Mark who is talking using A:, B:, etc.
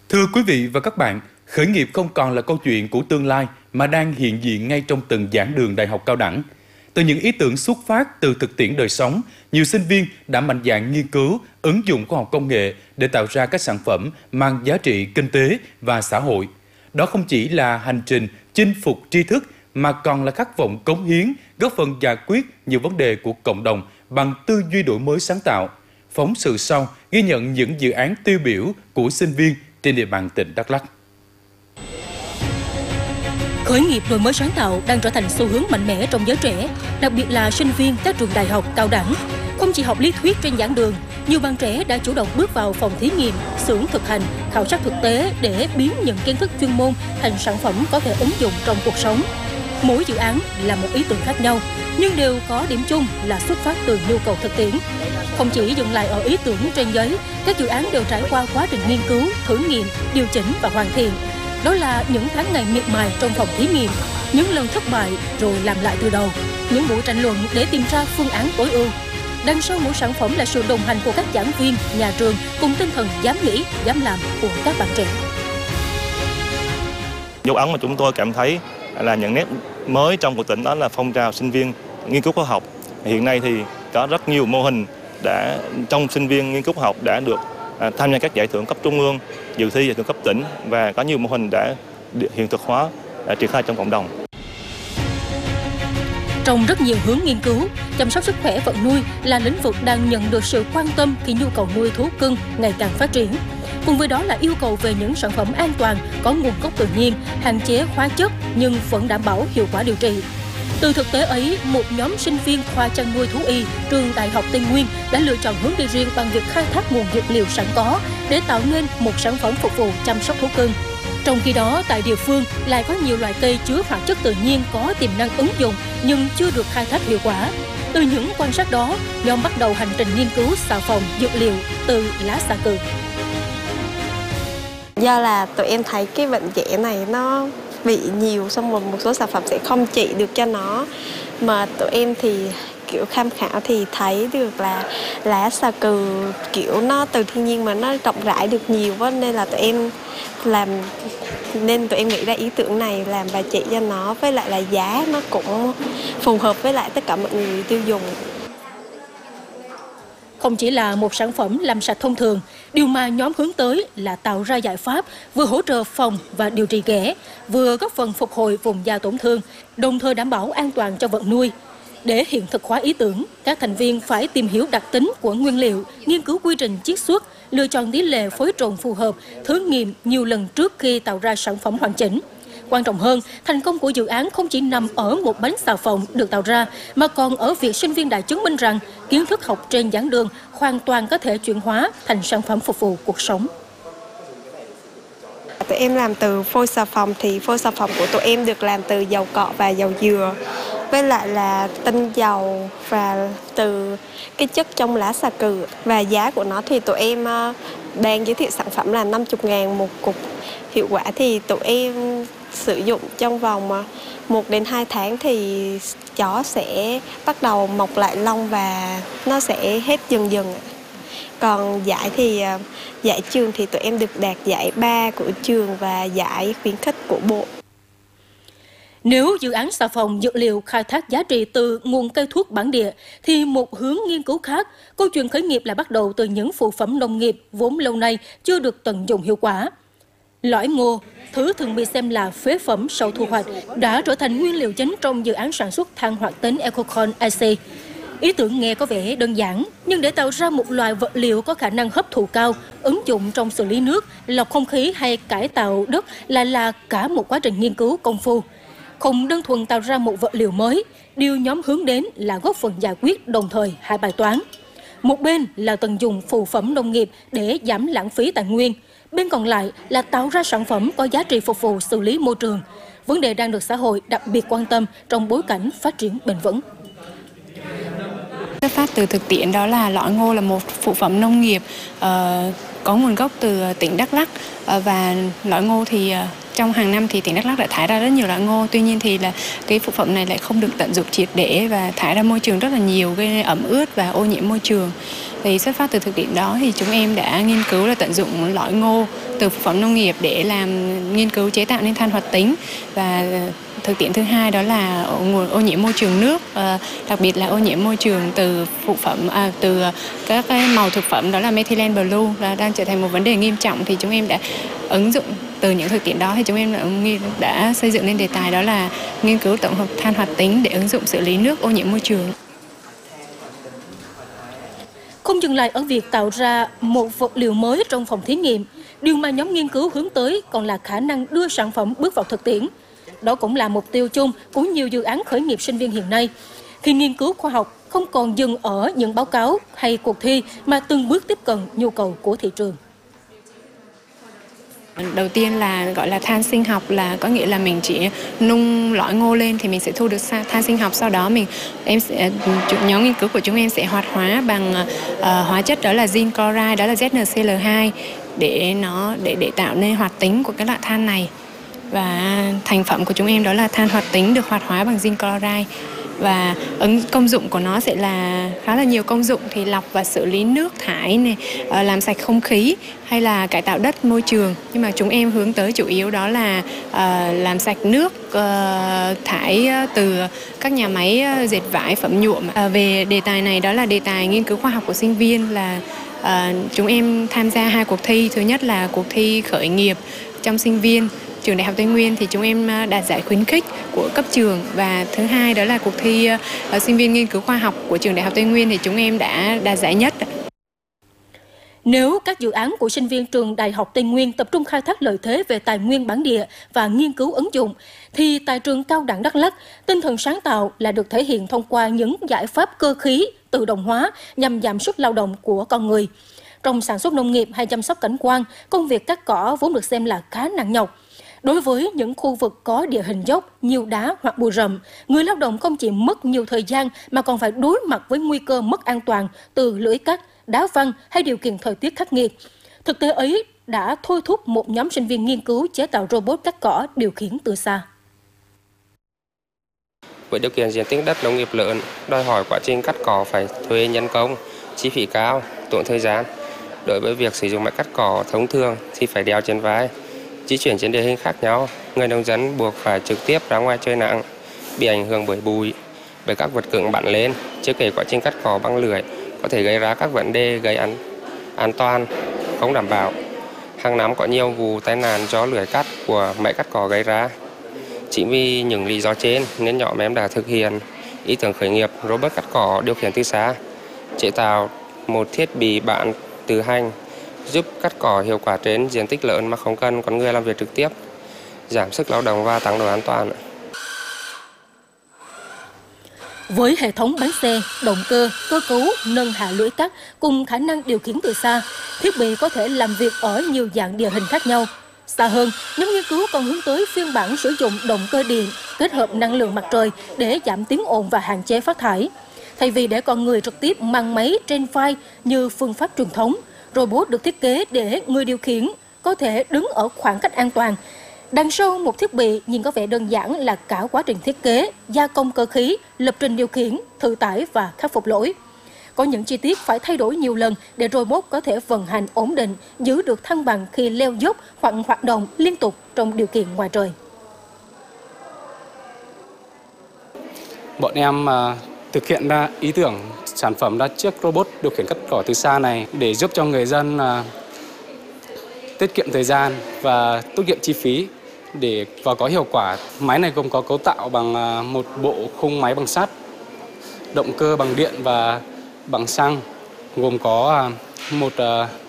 A: Thưa quý vị và các bạn, khởi nghiệp không còn là câu chuyện của tương lai mà đang hiện diện ngay trong từng giảng đường đại học cao đẳng. Từ những ý tưởng xuất phát từ thực tiễn đời sống, nhiều sinh viên đã mạnh dạn nghiên cứu, ứng dụng khoa học công nghệ để tạo ra các sản phẩm mang giá trị kinh tế và xã hội. Đó không chỉ là hành trình chinh phục tri thức mà còn là khát vọng cống hiến, góp phần giải quyết nhiều vấn đề của cộng đồng bằng tư duy đổi mới sáng tạo. Phóng sự sau ghi nhận những dự án tiêu biểu của sinh viên trên địa bàn tỉnh Đắk Lắk.
B: Khởi nghiệp đổi mới sáng tạo đang trở thành xu hướng mạnh mẽ trong giới trẻ, đặc biệt là sinh viên các trường đại học, cao đẳng. Không chỉ học lý thuyết trên giảng đường, nhiều bạn trẻ đã chủ động bước vào phòng thí nghiệm, xưởng thực hành, khảo sát thực tế để biến những kiến thức chuyên môn thành sản phẩm có thể ứng dụng trong cuộc sống. Mỗi dự án là một ý tưởng khác nhau, nhưng đều có điểm chung là xuất phát từ nhu cầu thực tiễn. Không chỉ dừng lại ở ý tưởng trên giấy, các dự án đều trải qua quá trình nghiên cứu, thử nghiệm, điều chỉnh và hoàn thiện. Đó là những tháng ngày miệt mài trong phòng thí nghiệm, những lần thất bại rồi làm lại từ đầu, những buổi tranh luận để tìm ra phương án tối ưu. Đằng sau mỗi sản phẩm là sự đồng hành của các giảng viên, nhà trường cùng tinh thần dám nghĩ, dám làm của các bạn trẻ.
C: Dấu ấn mà chúng tôi cảm thấy là những nét mới trong của tỉnh đó là phong trào sinh viên nghiên cứu khoa học. Hiện nay thì có rất nhiều mô hình trong sinh viên nghiên cứu khoa học đã được tham gia các giải thưởng cấp trung ương, dự thi giải thưởng cấp tỉnh và có nhiều mô hình đã hiện thực hóa, đã triển khai trong cộng đồng.
B: Trong rất nhiều hướng nghiên cứu, chăm sóc sức khỏe vật nuôi là lĩnh vực đang nhận được sự quan tâm khi nhu cầu nuôi thú cưng ngày càng phát triển. Cùng với đó là yêu cầu về những sản phẩm an toàn, có nguồn gốc tự nhiên, hạn chế hóa chất nhưng vẫn đảm bảo hiệu quả điều trị. Từ thực tế ấy, một nhóm sinh viên khoa chăn nuôi thú y trường Đại học Tây Nguyên đã lựa chọn hướng đi riêng bằng việc khai thác nguồn dược liệu sẵn có để tạo nên một sản phẩm phục vụ chăm sóc thú cưng. Trong khi đó, tại địa phương lại có nhiều loại cây chứa hoạt chất tự nhiên có tiềm năng ứng dụng nhưng chưa được khai thác hiệu quả. Từ những quan sát đó, nhóm bắt đầu hành trình nghiên cứu xà phòng dược liệu từ lá xà cừ.
D: Do là tụi em thấy cái bệnh trẻ này nó bị nhiều, xong rồi một số sản phẩm sẽ không trị được cho nó. Mà tụi em thì kiểu tham khảo thì thấy được là lá xà cừ kiểu nó từ thiên nhiên mà nó rộng rãi được nhiều quá, nên là tụi em nghĩ ra ý tưởng này làm và trị cho nó, với lại là giá nó cũng phù hợp với lại tất cả mọi người tiêu dùng.
B: Không chỉ là một sản phẩm làm sạch thông thường, điều mà nhóm hướng tới là tạo ra giải pháp vừa hỗ trợ phòng và điều trị ghẻ, vừa góp phần phục hồi vùng da tổn thương, đồng thời đảm bảo an toàn cho vật nuôi. Để hiện thực hóa ý tưởng, các thành viên phải tìm hiểu đặc tính của nguyên liệu, nghiên cứu quy trình chiết xuất, lựa chọn tỷ lệ phối trộn phù hợp, thử nghiệm nhiều lần trước khi tạo ra sản phẩm hoàn chỉnh. Quan trọng hơn, thành công của dự án không chỉ nằm ở một bánh xà phòng được tạo ra, mà còn ở việc sinh viên đã chứng minh rằng kiến thức học trên giảng đường hoàn toàn có thể chuyển hóa thành sản phẩm phục vụ cuộc sống.
D: Tụi em làm từ phôi xà phòng thì phôi xà phòng của tụi em được làm từ dầu cọ và dầu dừa, với lại là tinh dầu và từ cái chất trong lá xà cừ. Và giá của nó thì tụi em đang giới thiệu sản phẩm là 50.000 một cục. Hiệu quả thì tụi em sử dụng trong vòng 1 đến 2 tháng thì chó sẽ bắt đầu mọc lại lông và nó sẽ hết dần dần. Còn giải thì giải trường thì tụi em được đạt giải 3 của trường và giải khuyến khích của bộ.
B: Nếu dự án xà phòng dược liệu khai thác giá trị từ nguồn cây thuốc bản địa, thì một hướng nghiên cứu khác, câu chuyện khởi nghiệp là bắt đầu từ những phụ phẩm nông nghiệp vốn lâu nay chưa được tận dụng hiệu quả. Lõi ngô, thứ thường bị xem là phế phẩm sau thu hoạch, đã trở thành nguyên liệu chính trong dự án sản xuất than hoạt tính Ecocon IC. Ý tưởng nghe có vẻ đơn giản, nhưng để tạo ra một loại vật liệu có khả năng hấp thụ cao, ứng dụng trong xử lý nước, lọc không khí hay cải tạo đất là cả một quá trình nghiên cứu công phu. Không đơn thuần tạo ra một vật liệu mới, điều nhóm hướng đến là góp phần giải quyết đồng thời hai bài toán. Một bên là tận dụng phụ phẩm nông nghiệp để giảm lãng phí tài nguyên, bên còn lại là tạo ra sản phẩm có giá trị phục vụ xử lý môi trường. Vấn đề đang được xã hội đặc biệt quan tâm trong bối cảnh phát triển bền vững.
E: Xuất phát từ thực tiễn đó là lõi ngô là một phụ phẩm nông nghiệp có nguồn gốc từ tỉnh Đắk Lắk, và lõi ngô thì trong hàng năm thì tỉnh Đắk Lắk đã thải ra rất nhiều loại ngô. Tuy nhiên thì là cái phụ phẩm này lại không được tận dụng triệt để và thải ra môi trường rất là nhiều, gây ẩm ướt và ô nhiễm môi trường. Thì xuất phát từ thực điểm đó thì chúng em đã nghiên cứu là tận dụng lõi ngô từ phụ phẩm nông nghiệp để làm nghiên cứu chế tạo nên than hoạt tính. Và thực tiễn thứ hai đó là ô nhiễm môi trường nước, đặc biệt là ô nhiễm môi trường từ phụ phẩm từ các cái màu thực phẩm, đó là methylene blue, là đang trở thành một vấn đề nghiêm trọng. Thì chúng em đã ứng dụng từ những thực tiễn đó thì chúng em đã xây dựng nên đề tài đó là nghiên cứu tổng hợp than hoạt tính để ứng dụng xử lý nước ô nhiễm môi trường.
B: Không dừng lại ở việc tạo ra một vật liệu mới trong phòng thí nghiệm, điều mà nhóm nghiên cứu hướng tới còn là khả năng đưa sản phẩm bước vào thực tiễn. Đó cũng là mục tiêu chung của nhiều dự án khởi nghiệp sinh viên hiện nay. Khi nghiên cứu khoa học không còn dừng ở những báo cáo hay cuộc thi mà từng bước tiếp cận nhu cầu của thị trường.
E: Đầu tiên là gọi là than sinh học, là có nghĩa là mình chỉ nung lõi ngô lên thì mình sẽ thu được than sinh học. Sau đó nhóm nghiên cứu của chúng em sẽ hoạt hóa bằng hóa chất đó là zinc chloride, đó là ZnCl2 để tạo nên hoạt tính của cái loại than này. Và thành phẩm của chúng em đó là than hoạt tính được hoạt hóa bằng zinc chloride. Và công dụng của nó sẽ là khá là nhiều công dụng, thì lọc và xử lý nước thải này, làm sạch không khí hay là cải tạo đất môi trường. Nhưng mà chúng em hướng tới chủ yếu đó là làm sạch nước thải từ các nhà máy dệt vải, phẩm nhuộm. Về đề tài này đó là đề tài nghiên cứu khoa học của sinh viên, là chúng em tham gia 2 cuộc thi. Thứ nhất là cuộc thi khởi nghiệp trong sinh viên trường Đại học Tây Nguyên thì chúng em đạt giải khuyến khích của cấp trường, và thứ hai đó là cuộc thi sinh viên nghiên cứu khoa học của trường Đại học Tây Nguyên thì chúng em đã đạt giải nhất.
B: Nếu các dự án của sinh viên trường Đại học Tây Nguyên tập trung khai thác lợi thế về tài nguyên bản địa và nghiên cứu ứng dụng, thì tại trường Cao đẳng Đắk Lắk, tinh thần sáng tạo là được thể hiện thông qua những giải pháp cơ khí, tự động hóa nhằm giảm sức lao động của con người. Trong sản xuất nông nghiệp hay chăm sóc cảnh quan, công việc cắt cỏ vốn được xem là khá nặng nhọc. Đối với những khu vực có địa hình dốc, nhiều đá hoặc bụi rậm, người lao động không chỉ mất nhiều thời gian mà còn phải đối mặt với nguy cơ mất an toàn từ lưỡi cắt, đá văng hay điều kiện thời tiết khắc nghiệt. Thực tế ấy đã thôi thúc một nhóm sinh viên nghiên cứu chế tạo robot cắt cỏ điều khiển từ xa.
F: Với điều kiện diện tích đất nông nghiệp lớn, đòi hỏi quá trình cắt cỏ phải thuê nhân công, chi phí cao, tốn thời gian. Đối với việc sử dụng máy cắt cỏ thông thường thì phải đeo trên vai, di chuyển trên địa hình khác nhau. Người nông dân buộc phải trực tiếp ra ngoài trời nắng, bị ảnh hưởng bởi bụi, bởi các vật cứng bắn lên. Chưa kể quá trình cắt cỏ bằng lưỡi có thể gây ra các vấn đề gây an toàn không đảm bảo. Hàng năm có nhiều vụ tai nạn do lưỡi cắt của máy cắt cỏ gây ra. Chính vì những lý do trên nên nhóm em đã thực hiện ý tưởng khởi nghiệp robot cắt cỏ điều khiển từ xa, chế tạo một thiết bị bạn tự hành giúp cắt cỏ hiệu quả trên diện tích lớn mà không cần con người làm việc trực tiếp, giảm sức lao động và tăng độ an toàn.
B: Với hệ thống bánh xe, động cơ, cơ cấu, nâng hạ lưỡi cắt cùng khả năng điều khiển từ xa, thiết bị có thể làm việc ở nhiều dạng địa hình khác nhau. Xa hơn, nhóm nghiên cứu còn hướng tới phiên bản sử dụng động cơ điện kết hợp năng lượng mặt trời để giảm tiếng ồn và hạn chế phát thải. Thay vì để con người trực tiếp mang máy trên vai như phương pháp truyền thống, robot được thiết kế để người điều khiển có thể đứng ở khoảng cách an toàn. Đằng sau một thiết bị nhìn có vẻ đơn giản là cả quá trình thiết kế, gia công cơ khí, lập trình điều khiển, thử tải và khắc phục lỗi. Có những chi tiết phải thay đổi nhiều lần để robot có thể vận hành ổn định, giữ được thăng bằng khi leo dốc hoặc hoạt động liên tục trong điều kiện ngoài trời.
G: Bọn em thực hiện ra ý tưởng sản phẩm ra chiếc robot điều khiển cắt cỏ từ xa này để giúp cho người dân tiết kiệm thời gian và tiết kiệm chi phí và có hiệu quả. Máy này gồm có cấu tạo bằng một bộ khung máy bằng sắt, động cơ bằng điện và bằng xăng, gồm có một